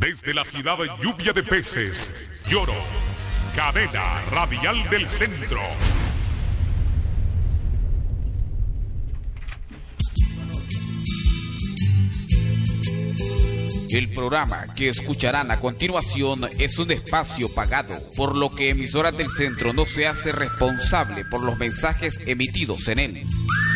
Desde la ciudad lluvia de peces, Lloro, cadena radial del centro. El programa que escucharán a continuación es un espacio pagado, por lo que Emisoras del Centro no se hace responsable por los mensajes emitidos en él.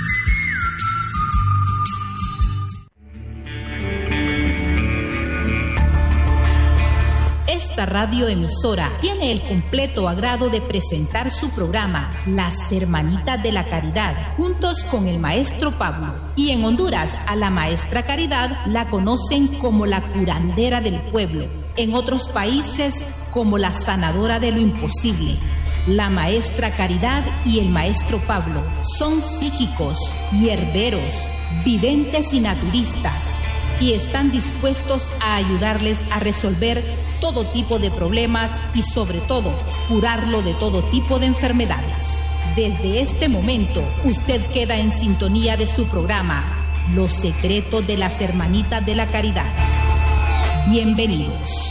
Esta radioemisora tiene el completo agrado de presentar su programa Las Hermanitas de la Caridad, juntos con el maestro Pablo. Y en Honduras, a la maestra Caridad la conocen como la curandera del pueblo. En otros países, como la sanadora de lo imposible. La maestra Caridad y el maestro Pablo son psíquicos, hierberos, videntes y naturistas, y están dispuestos a ayudarles a resolver todo tipo de problemas y sobre todo curarlo de todo tipo de enfermedades. Desde este momento usted queda en sintonía de su programa Los Secretos de las Hermanitas de la Caridad. Bienvenidos.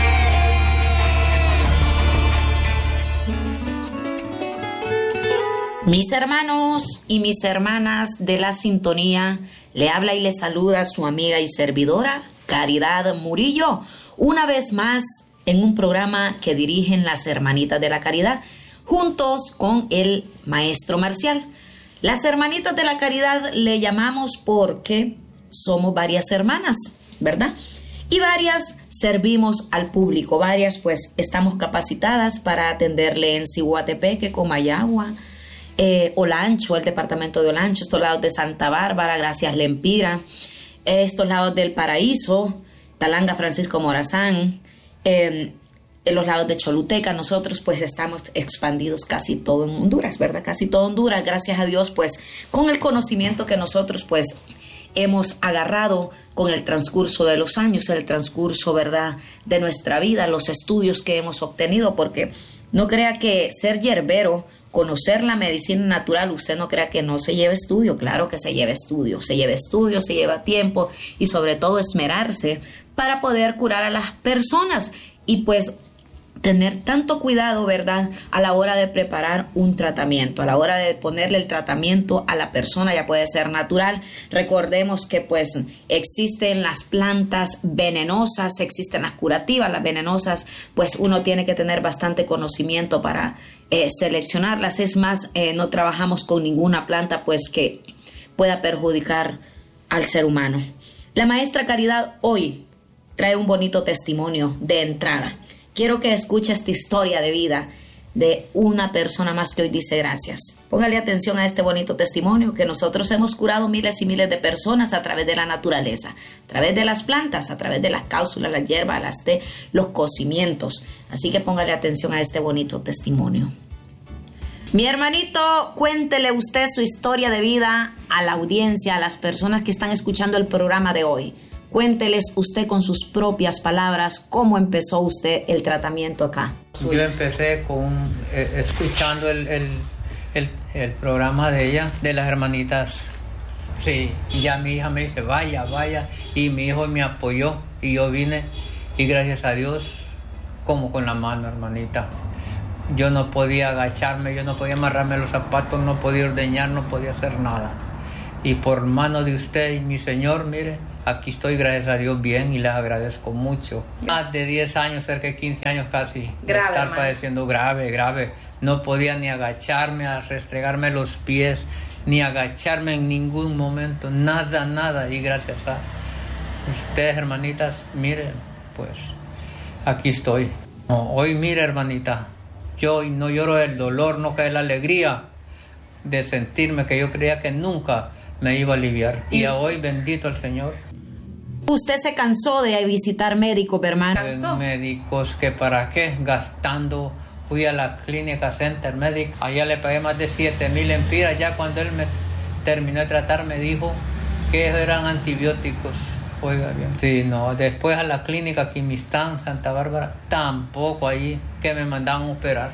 Mis hermanos y mis hermanas de la sintonía, le habla y le saluda su amiga y servidora Caridad Murillo, una vez más en un programa que dirigen las Hermanitas de la Caridad, juntos con el maestro Marcial. Las Hermanitas de la Caridad le llamamos porque somos varias hermanas, ¿verdad? Y varias servimos al público, varias pues estamos capacitadas para atenderle en Ciguatepeque, Comayagua, Olancho, el departamento de Olancho, estos lados de Santa Bárbara, Gracias Lempira, estos lados del Paraíso, Talanga, Francisco Morazán, en los lados de Choluteca. Nosotros pues estamos expandidos casi todo en Honduras, ¿verdad? Casi todo Honduras, gracias a Dios, pues con el conocimiento que nosotros pues hemos agarrado con el transcurso de los años, el transcurso, ¿verdad?, de nuestra vida, los estudios que hemos obtenido, porque no crea que ser hierbero, conocer la medicina natural, usted no crea que no se lleve estudio. Claro que se lleva estudio, se lleva tiempo y sobre todo esmerarse para poder curar a las personas y pues tener tanto cuidado, ¿verdad?, a la hora de preparar un tratamiento, a la hora de ponerle el tratamiento a la persona, ya puede ser natural. Recordemos que pues existen las plantas venenosas, existen las curativas, las venenosas, pues uno tiene que tener bastante conocimiento para seleccionarlas. Es más, no trabajamos con ninguna planta pues que pueda perjudicar al ser humano. La maestra Caridad hoy trae un bonito testimonio de entrada. Quiero que escuche esta historia de vida de una persona más que hoy dice gracias. Póngale atención a este bonito testimonio, que nosotros hemos curado miles y miles de personas a través de la naturaleza, a través de las plantas, a través de las cápsulas, las hierbas, las té, los cocimientos. Así que póngale atención a este bonito testimonio. Mi hermanito, cuéntele usted su historia de vida a la audiencia, a las personas que están escuchando el programa de hoy. Cuénteles usted con sus propias palabras cómo empezó usted el tratamiento acá. Yo empecé escuchando el programa de ella, de las hermanitas. Sí, y ya mi hija me dice, vaya, y mi hijo me apoyó y yo vine y gracias a Dios, como con la mano, hermanita. Yo no podía agacharme, yo no podía amarrarme los zapatos, no podía ordeñar, no podía hacer nada. Y por mano de usted y mi Señor, mire, aquí estoy, gracias a Dios, bien, y les agradezco mucho. Más de 10 años, cerca de 15 años casi, de estar hermano, padeciendo grave. No podía ni agacharme, a restregarme los pies, ni agacharme en ningún momento, nada. Y gracias a ustedes, hermanitas, miren, pues, aquí estoy. Hoy, mire, hermanita, yo no lloro del dolor, no cae la alegría de sentirme que yo creía que nunca me iba a aliviar. Y hoy, bendito el Señor. ¿Usted se cansó de visitar médicos, hermano? Médicos, que para qué, gastando. Fui a la clínica Center Medic, allá le pagué más de 7,000 empiras. Ya cuando él me terminó de tratar me dijo que eran antibióticos. Oiga bien. Sí, no, después a la clínica Quimistán, Santa Bárbara, tampoco allí, que me mandaban a operar.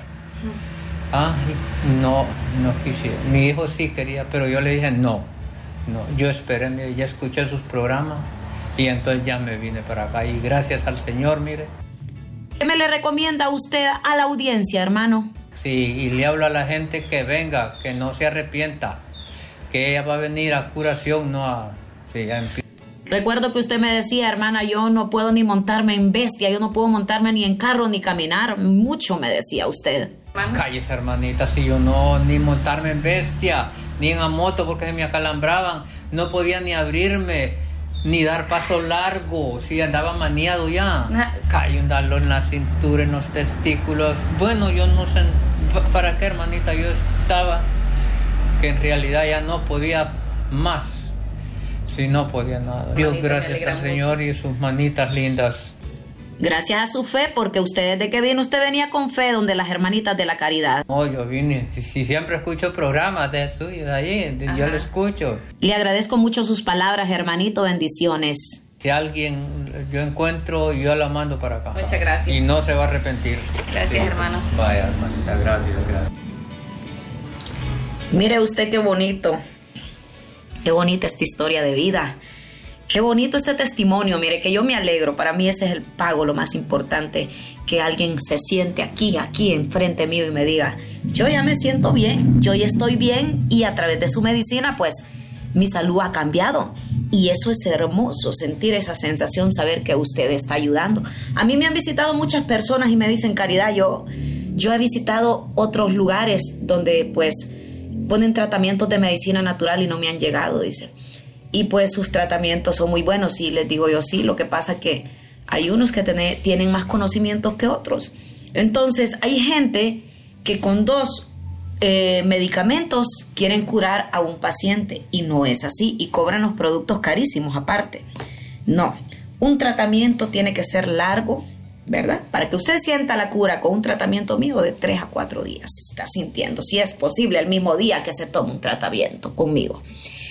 No quisiera. Mi hijo sí quería, pero yo le dije no, yo esperé, ya escuché sus programas Y entonces ya me vine para acá y gracias al Señor, mire. ¿Qué me le recomienda usted a la audiencia, hermano? Sí, y le hablo a la gente que venga, que no se arrepienta, que ella va a venir a curación, no a... Sí, ya empieza. Recuerdo que usted me decía, hermana, yo no puedo ni montarme en bestia, yo no puedo montarme ni en carro ni caminar, mucho me decía usted. Cállese, hermanita, si yo no, ni montarme en bestia, ni en la moto porque se me acalambraban, no podía ni abrirme, ni dar paso largo, si andaba maniado ya. Cae un dolor en la cintura, en los testículos. Bueno, yo no sé para qué, hermanita, yo estaba que en realidad ya no podía más. Si no podía nada. Dios, gracias al Señor y sus manitas lindas. Gracias a su fe, porque usted desde que vino, usted venía con fe donde las hermanitas de la caridad. Oh, yo vine, si siempre escucho programas de suyos allí, yo lo escucho. Le agradezco mucho sus palabras, hermanito, bendiciones. Si alguien yo encuentro, yo la mando para acá. Muchas gracias. Y no se va a arrepentir. Gracias, hermano. Vaya, hermanita, gracias. Mire usted qué bonito. Qué bonita esta historia de vida. Qué bonito este testimonio. Mire, que yo me alegro. Para mí ese es el pago, lo más importante. Que alguien se siente aquí enfrente mío y me diga, yo ya me siento bien, yo ya estoy bien y a través de su medicina, pues, mi salud ha cambiado. Y eso es hermoso, sentir esa sensación, saber que usted está ayudando. A mí me han visitado muchas personas y me dicen, Caridad, yo he visitado otros lugares donde, pues, ponen tratamientos de medicina natural y no me han llegado, dice. Y pues sus tratamientos son muy buenos. Y les digo yo, sí, lo que pasa es que hay unos que tienen más conocimientos que otros. Entonces, hay gente que con 2 medicamentos quieren curar a un paciente y no es así. Y cobran los productos carísimos aparte. No, un tratamiento tiene que ser largo, ¿verdad? Para que usted sienta la cura con un tratamiento mío de 3 a 4 días. Está sintiendo, si es posible, el mismo día que se toma un tratamiento conmigo.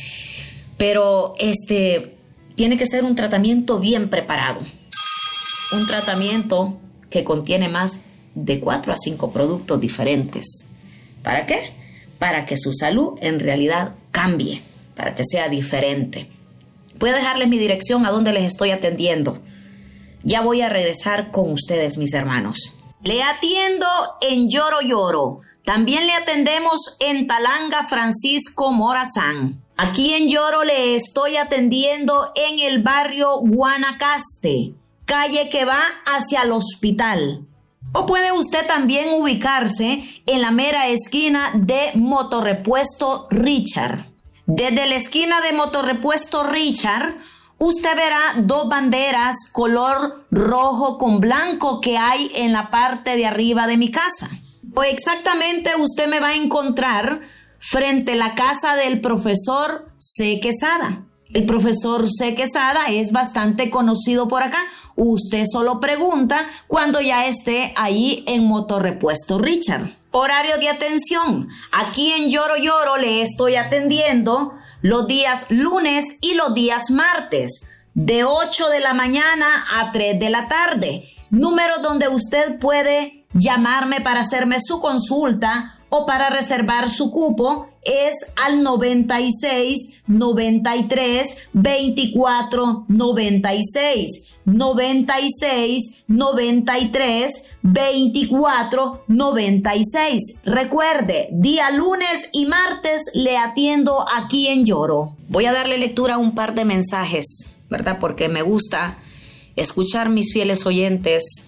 Pero tiene que ser un tratamiento bien preparado. Un tratamiento que contiene más de 4 a 5 productos diferentes. ¿Para qué? Para que su salud en realidad cambie, para que sea diferente. Voy a dejarles mi dirección a donde les estoy atendiendo. Ya voy a regresar con ustedes, mis hermanos. Le atiendo en Lloro Lloro. También le atendemos en Talanga Francisco Morazán. Aquí en Lloro le estoy atendiendo en el barrio Guanacaste, calle que va hacia el hospital. O puede usted también ubicarse en la mera esquina de Motorrepuesto Richard. Desde la esquina de Motorrepuesto Richard, usted verá 2 banderas color rojo con blanco que hay en la parte de arriba de mi casa. O exactamente usted me va a encontrar frente a la casa del profesor C. Quesada. El profesor C. Quesada es bastante conocido por acá. Usted solo pregunta cuando ya esté ahí en Motorrepuesto Richard. Horario de atención. Aquí en Lloro Lloro le estoy atendiendo los días lunes y los días martes, de 8 de la mañana a 3 de la tarde. Número donde usted puede llamarme para hacerme su consulta o para reservar su cupo es al 96 93 24 96. 96 93 24 96. Recuerde, día lunes y martes le atiendo aquí en Lloro. Voy a darle lectura a un par de mensajes, ¿verdad? Porque me gusta escuchar mis fieles oyentes,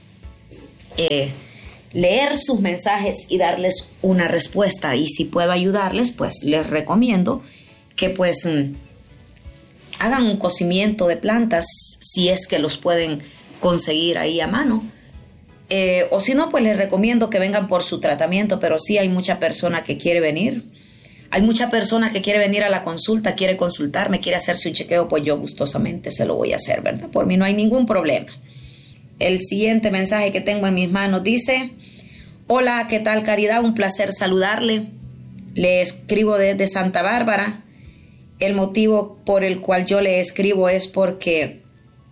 leer sus mensajes y darles una respuesta. Y si puedo ayudarles, pues les recomiendo que pues hagan un cocimiento de plantas si es que los pueden conseguir ahí a mano. O si no, pues les recomiendo que vengan por su tratamiento, pero sí hay mucha persona que quiere venir. Hay mucha persona que quiere venir a la consulta, quiere consultarme, quiere hacerse un chequeo, pues yo gustosamente se lo voy a hacer, ¿verdad? Por mí no hay ningún problema. El siguiente mensaje que tengo en mis manos dice: hola, ¿qué tal, Caridad? Un placer saludarle. Le escribo desde Santa Bárbara. El motivo por el cual yo le escribo es porque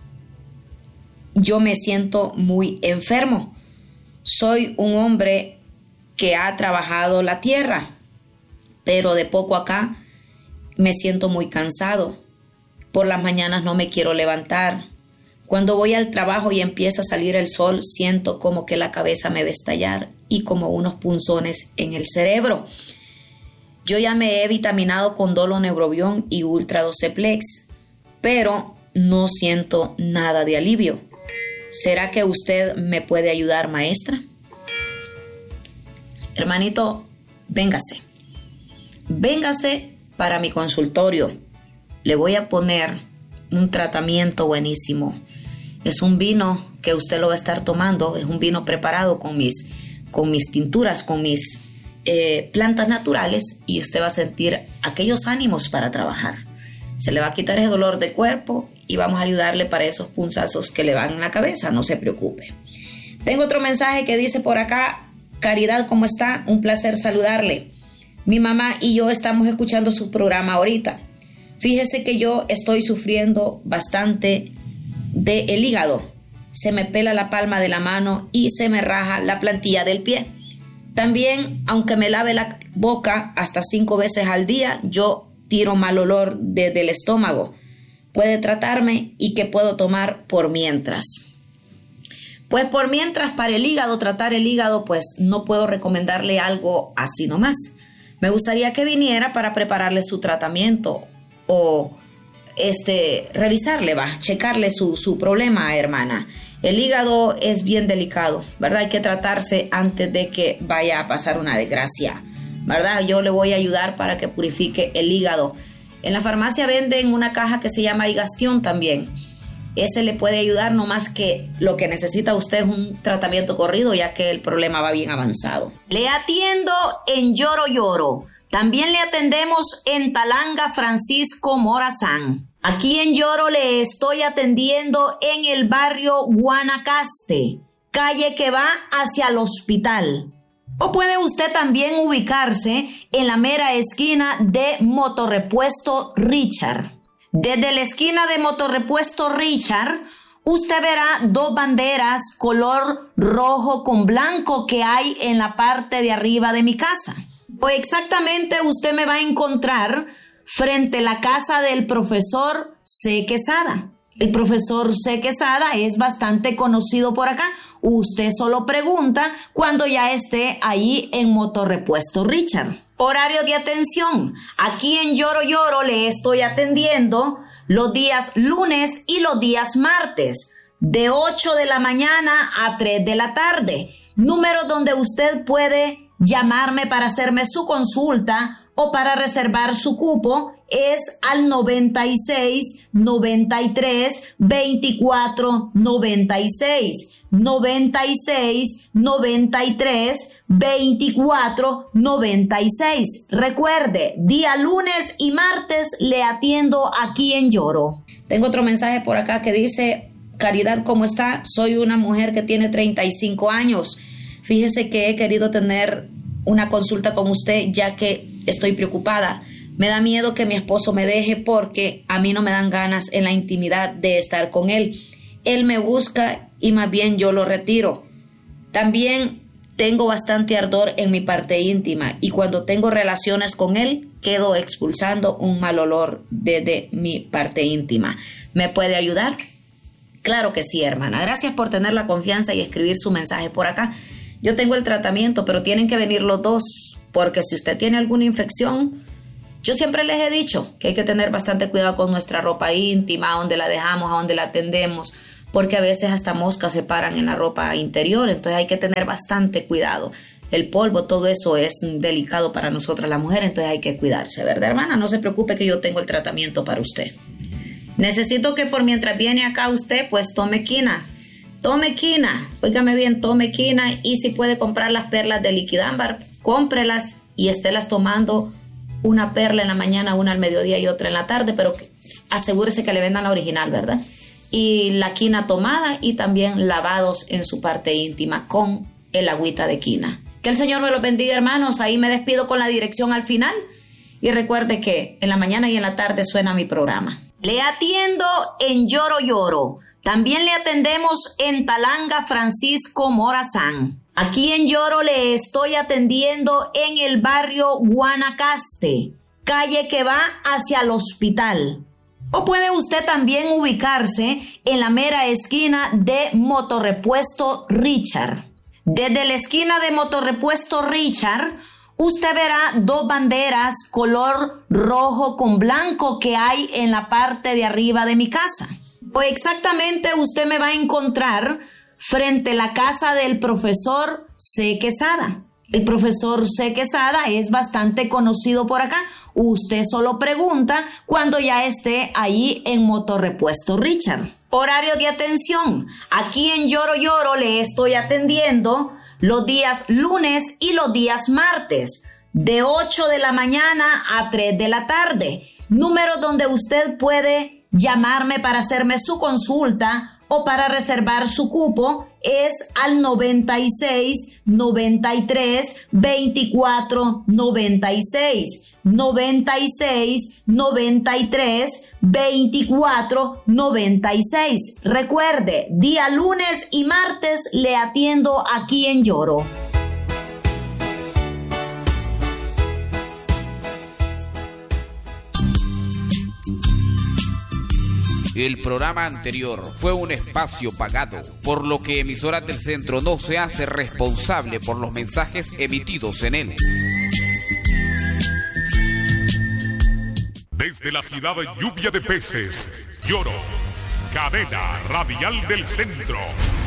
yo me siento muy enfermo. Soy un hombre que ha trabajado la tierra, pero de poco acá me siento muy cansado. Por las mañanas no me quiero levantar. Cuando voy al trabajo y empieza a salir el sol, siento como que la cabeza me va a estallar y como unos punzones en el cerebro. Yo ya me he vitaminado con Doloneurobion y Ultra Doceplex, pero no siento nada de alivio. ¿Será que usted me puede ayudar, maestra? Hermanito, véngase. Véngase para mi consultorio. Le voy a poner un tratamiento buenísimo. Es un vino que usted lo va a estar tomando. Es un vino preparado con mis tinturas, con mis plantas naturales, y usted va a sentir aquellos ánimos para trabajar. Se le va a quitar ese dolor de cuerpo y vamos a ayudarle para esos punzazos que le van en la cabeza. No se preocupe. Tengo otro mensaje que dice por acá: Caridad, ¿cómo está? Un placer saludarle. Mi mamá y yo estamos escuchando su programa ahorita. Fíjese que yo estoy sufriendo bastante del hígado. Se me pela la palma de la mano y se me raja la plantilla del pie. También, aunque me lave la boca hasta 5 veces al día, yo tiro mal olor desde el estómago. ¿Puede tratarme y qué puedo tomar por mientras? Pues por mientras, para el hígado, tratar el hígado, pues no puedo recomendarle algo así nomás. Me gustaría que viniera para prepararle su tratamiento o revisarle, checarle su problema, hermana. El hígado es bien delicado, ¿verdad? Hay que tratarse antes de que vaya a pasar una desgracia, ¿verdad? Yo le voy a ayudar para que purifique el hígado. En la farmacia venden una caja que se llama Higastión también. Ese le puede ayudar, no más que lo que necesita usted es un tratamiento corrido, ya que el problema va bien avanzado. Le atiendo en Lloro Lloro. También le atendemos en Talanga Francisco Morazán. Aquí en Lloro le estoy atendiendo en el barrio Guanacaste, calle que va hacia el hospital. O puede usted también ubicarse en la mera esquina de Motorrepuesto Richard. Desde la esquina de Motorrepuesto Richard, usted verá 2 banderas color rojo con blanco que hay en la parte de arriba de mi casa. O exactamente usted me va a encontrar frente a la casa del profesor C. Quesada. El profesor C. Quesada es bastante conocido por acá. Usted solo pregunta cuando ya esté ahí en Motorrepuesto Richard. Horario de atención. Aquí en Lloro Lloro le estoy atendiendo los días lunes y los días martes, de 8 de la mañana a 3 de la tarde. Número donde usted puede llamarme para hacerme su consulta o para reservar su cupo es al 96 93 24 96. 96 93 24 96. Recuerde, día lunes y martes le atiendo aquí en Lloro. Tengo otro mensaje por acá que dice: Caridad, ¿cómo está? Soy una mujer que tiene 35 años. Fíjese que he querido tener una consulta con usted ya que estoy preocupada. Me da miedo que mi esposo me deje porque a mí no me dan ganas en la intimidad de estar con él. Él me busca y más bien yo lo retiro. También tengo bastante ardor en mi parte íntima y cuando tengo relaciones con él quedo expulsando un mal olor desde mi parte íntima. ¿Me puede ayudar? Claro que sí, hermana. Gracias por tener la confianza y escribir su mensaje por acá. Yo tengo el tratamiento, pero tienen que venir los dos, porque si usted tiene alguna infección, yo siempre les he dicho que hay que tener bastante cuidado con nuestra ropa íntima, a dónde la dejamos, a dónde la atendemos, porque a veces hasta moscas se paran en la ropa interior, entonces hay que tener bastante cuidado. El polvo, todo eso es delicado para nosotras las mujeres, entonces hay que cuidarse, ¿verdad, hermana? No se preocupe que yo tengo el tratamiento para usted. Necesito que por mientras viene acá usted, pues tome quina. Tome quina, óigame bien, tome quina, y si puede comprar las perlas de Liquidámbar, cómprelas y estélas tomando una perla en la mañana, una al mediodía y otra en la tarde, pero asegúrese que le vendan la original, ¿verdad? Y la quina tomada y también lavados en su parte íntima con el agüita de quina. Que el Señor me los bendiga, hermanos. Ahí me despido con la dirección al final y recuerde que en la mañana y en la tarde suena mi programa. Le atiendo en Lloro Lloro. También le atendemos en Talanga Francisco Morazán. Aquí en Lloro le estoy atendiendo en el barrio Guanacaste, calle que va hacia el hospital. O puede usted también ubicarse en la mera esquina de Motorrepuesto Richard. Desde la esquina de Motorrepuesto Richard, usted verá dos banderas color rojo con blanco que hay en la parte de arriba de mi casa. O exactamente usted me va a encontrar frente a la casa del profesor C. Quesada. El profesor C. Quesada es bastante conocido por acá. Usted solo pregunta cuando ya esté ahí en Motorrepuesto Richard. Horario de atención. Aquí en Lloro Lloro le estoy atendiendo los días lunes y los días martes, de 8 de la mañana a 3 de la tarde. Número donde usted puede llamarme para hacerme su consulta o para reservar su cupo es al 96 93 24 96. 96 93 24 96. Recuerde, día lunes y martes le atiendo aquí en Lloro. El programa anterior fue un espacio pagado, por lo que Emisoras del Centro no se hace responsable por los mensajes emitidos en él. Desde la ciudad Lluvia de Peces, Lloro, Cadena Radial del Centro.